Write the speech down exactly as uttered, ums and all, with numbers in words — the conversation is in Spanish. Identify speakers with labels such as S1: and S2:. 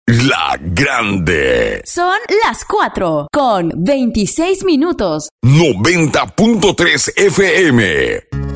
S1: La Grande.
S2: Son las cuatro con veintiséis minutos.
S1: noventa punto tres F M.